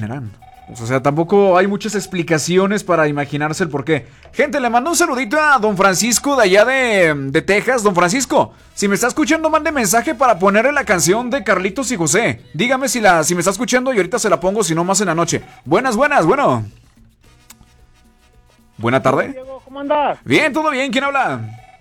imaginarán. O sea, tampoco hay muchas explicaciones para imaginarse el por qué. Gente, le mando un saludito a don Francisco de allá de Texas. Don Francisco, si me está escuchando, mande mensaje para ponerle la canción de Carlitos y José. Dígame si me está escuchando y ahorita se la pongo, si no más en la noche. Buenas, bueno. Buena tarde. Diego, ¿cómo andas? Bien, todo bien. ¿Quién habla?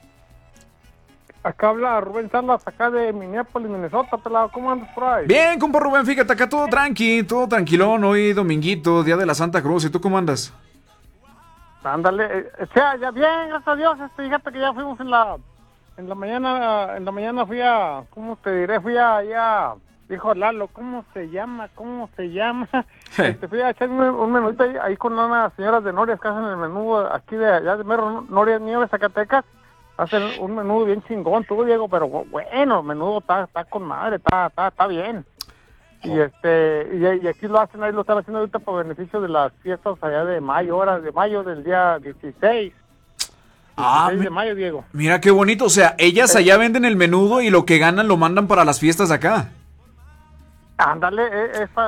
Acá habla Rubén Salas, acá de Minneapolis, Minnesota, pelado. ¿Cómo andas por ahí? Bien, compa Rubén, fíjate, acá todo tranqui, todo tranquilón. Hoy dominguito, día de la Santa Cruz. ¿Y tú cómo andas? Ándale, ya bien, gracias a Dios. Fíjate que ya fuimos en la mañana fui a, ¿cómo te diré? Allá, dijo Lalo, ¿cómo se llama? Fui a echarme un menudito ahí con unas señoras de Norias que hacen el menú aquí de allá de mero Norias Nieves, Zacatecas. Hacen un menudo bien chingón, tú, Diego, pero bueno, el menudo está con madre, está bien. Y aquí lo hacen, ahí lo están haciendo ahorita por beneficio de las fiestas allá de mayo, horas de mayo del día 16. 16 de mayo, Diego. Mira qué bonito, o sea, ellas allá venden el menudo y lo que ganan lo mandan para las fiestas de acá. Ándale, es para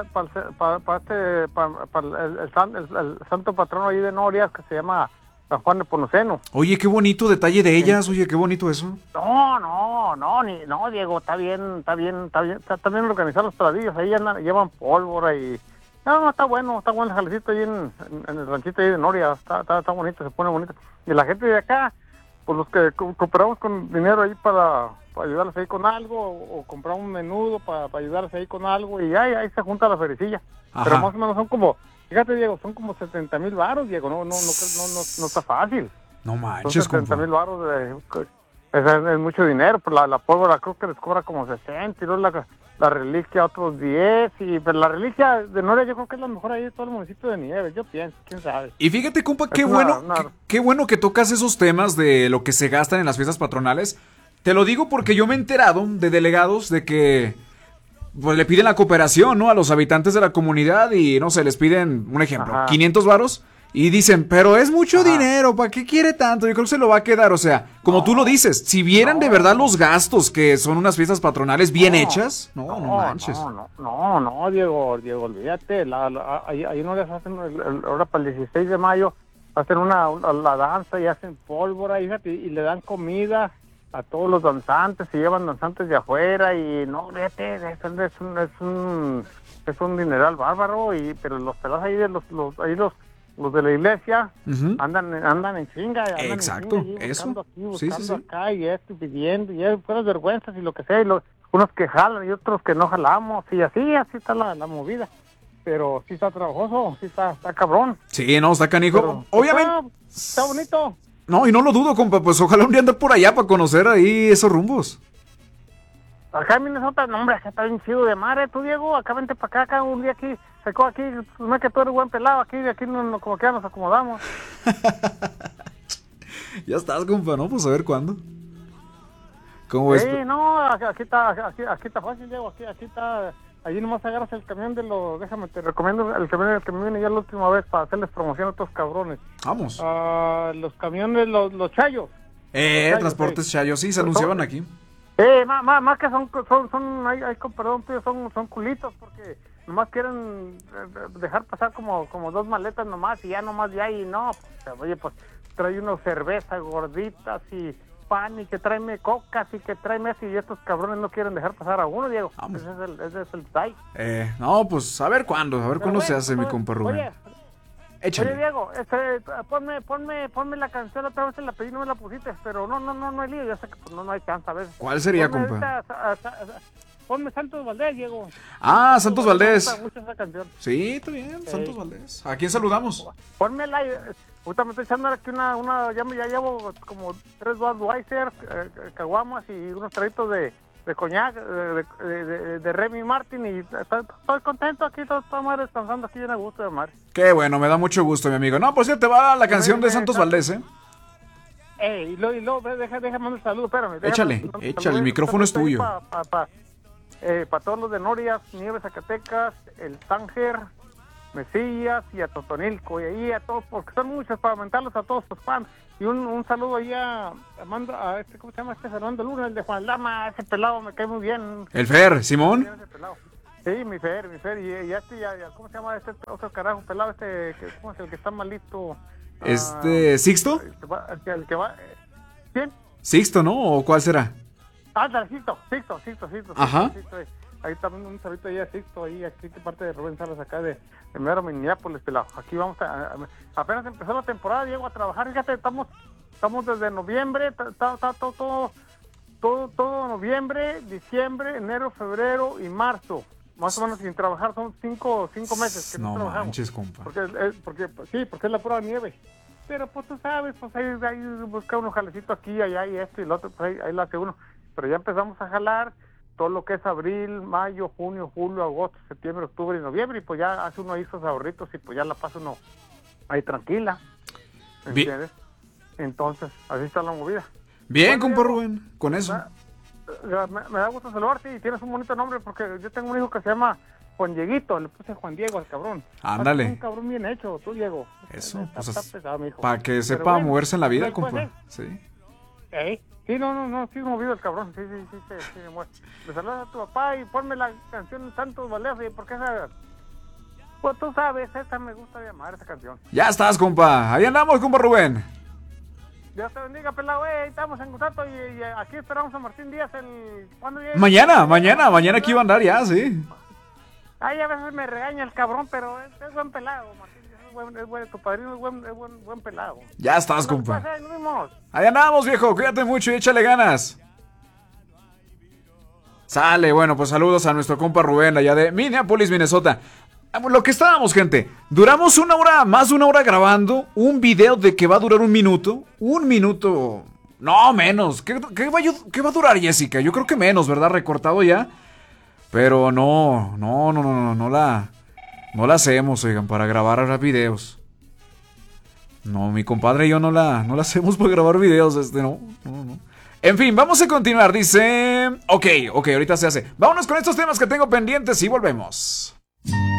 el santo patrono ahí de Norias, que se llama San Juan de Ponoceno. Oye, qué bonito detalle de ellas, oye, qué bonito eso. No, Diego, está bien organizados los paladillos, ahí llevan pólvora y... No, está bueno el jalecito ahí en el ranchito ahí de Noria, está bonito, se pone bonito. Y la gente de acá, pues los que cooperamos con dinero ahí para ayudarles ahí con algo, o comprar un menudo para ayudarles ahí con algo, y ahí se junta la ferecilla. Ajá. Pero más o menos son como... Fíjate, Diego, son como 70,000 varos, Diego, no está fácil. No manches, son 70,000 varos, es mucho dinero, pero la pólvora creo que les cobra como 60, y luego la reliquia otros 10, pero la reliquia de Noria yo creo que es la mejor ahí de todo el municipio de Nieves, yo pienso, quién sabe. Y fíjate, compa, qué bueno que tocas esos temas de lo que se gastan en las fiestas patronales. Te lo digo porque yo me he enterado de delegados de que... pues le piden la cooperación, ¿no? A los habitantes de la comunidad y, no sé, les piden, un ejemplo, 500 varos y dicen, pero es mucho dinero, ¿para qué quiere tanto? Yo creo que se lo va a quedar, o sea, como tú lo dices, si vieran de verdad los gastos que son unas fiestas patronales bien hechas, no manches. No, Diego, olvídate, ahí no les hacen, ahora para el 16 de mayo, hacen la danza y hacen pólvora, y le dan comida a todos los danzantes, se llevan danzantes de afuera y no, fíjate, es un dineral bárbaro, pero los pelados ahí de los de la iglesia andan en chinga, exacto, buscando acá y pidiendo, y hay puras vergüenzas y lo que sea, y unos que jalan y otros que no jalamos, y así está la movida. Pero sí está trabajoso, sí está cabrón. Sí, no, está canijo. Pero, obviamente. Está bonito. No, y no lo dudo, compa, pues ojalá un día ande por allá para conocer ahí esos rumbos. Acá en Minnesota, no, hombre, acá está bien chido de madre, tú, Diego, acá vente para acá un día aquí, sacó aquí, no es que tú eres buen pelado, aquí no, como que ya nos acomodamos. Ya estás, compa, ¿no? Pues a ver cuándo. ¿Cómo ves? Sí, no, aquí está fácil, Diego, aquí está... Allí nomás agarras el camión déjame, te recomiendo el camión que me viene ya la última vez para hacerles promoción a estos cabrones. Vamos. Los camiones, los chayos. Transportes chayos, sí, se anunciaban aquí. Más que son perdón, tío, son culitos, porque nomás quieren dejar pasar como 2 maletas nomás, y ya nomás de ahí, no, pues, oye, pues trae unos cervezas gorditas y pan, y que tráeme cocas, y que tráeme así, y estos cabrones no quieren dejar pasar a uno, Diego. Ese es el detalle. No, pues a ver cuándo se hace, mi compa Rubén. Oye, échale. Oye, Diego, ponme la canción, otra vez la pedí, no me la pusiste, pero no hay lío, ya sé que pues, no hay chance, a ver. ¿Cuál sería, compa? Ponme Santos Valdés, Diego. Santos Valdés. Me gusta mucho esa canción. Sí, está bien, Santos Valdés. ¿A quién saludamos? Pónmela. Ahorita me estoy echando aquí ya llevo como 3 Budweiser, caguamas y unos traguitos de coñac, de Remy Martin, y estoy contento aquí, todo madre descansando aquí bien a gusto de madre. Qué bueno, me da mucho gusto, mi amigo. No, pues ya te va la canción de Santos Valdés, y luego, déjame un saludo, espérame. Échale, el micrófono es tuyo. Para todos los de Norias, Nieves, Zacatecas, el Tánger, Mesillas y a Totonilco, y ahí a todos, porque son muchos, para aumentarlos a todos los fans. Y un saludo ahí a ¿cómo se llama? Fernando Luna, el de Juan Lama, ese pelado me cae muy bien. ¿El Fer, Simón? Sí, mi Fer, y este ya, ¿cómo se llama este otro carajo pelado, cómo es el que está malito? ¿Sixto? El que va, ¿quién? ¿Sixto, no? ¿O cuál será? Sixto. Ajá. Sixto, ahí también un saludito ahí a Sixto, ahí aquí de parte de Rubén Salas, acá de mero Minneapolis, pelado. Aquí vamos apenas empezó la temporada, llego a trabajar, fíjate, estamos desde noviembre, todo noviembre, diciembre, enero, febrero y marzo. Más o menos sin trabajar, son cinco meses que no trabajamos. Manches, compa. Porque es la pura nieve. Pero pues tú sabes, pues ahí busca uno jalecito aquí, allá y esto y lo otro, pues ahí lo hace uno. Pero ya empezamos a jalar todo lo que es abril, mayo, junio, julio, agosto, septiembre, octubre y noviembre, y pues ya hace uno ahí sus ahorritos y pues ya la pasa uno ahí tranquila. ¿Entiendes? Entonces, así está la movida. Bien, compa Rubén, con eso. Me da gusto saludarte y tienes un bonito nombre porque yo tengo un hijo que se llama Juan Dieguito, le puse Juan Diego al cabrón. Ándale. Es un cabrón bien hecho, tú Diego. Eso, pues está pesado, mi hijo. Para que sepa bueno, moverse en la vida, compa. Pues, sí. Sí, no, sí movido el cabrón, sí, me mueve. Me saludas a tu papá y ponme la canción Santos Vallejo, porque esa, pues tú sabes, esa me gusta llamar, esa canción. Ya estás, compa, ahí andamos, compa Rubén. Dios te bendiga, pelado, estamos en contacto y aquí esperamos a Martín Díaz ¿cuándo llega? Mañana aquí va a andar ya, sí. Ay, a veces me regaña el cabrón, pero es buen pelado, Martín Díaz, es buen, tu padrino es buen pelado. Ya estás, compa. Nos vemos. Ahí andamos, viejo, cuídate mucho y échale ganas. Sale, bueno, pues saludos a nuestro compa Rubén, allá de Minneapolis, Minnesota. Lo que estábamos, gente, duramos más de una hora grabando un video de que va a durar un minuto, no menos, ¿qué va a durar, Jessica? Yo creo que menos, ¿verdad? Recortado ya, pero no la hacemos, oigan, para grabar videos. No, mi compadre y yo no la hacemos para grabar videos, no. En fin, vamos a continuar, dice, ok, ahorita se hace. Vámonos con estos temas que tengo pendientes y volvemos.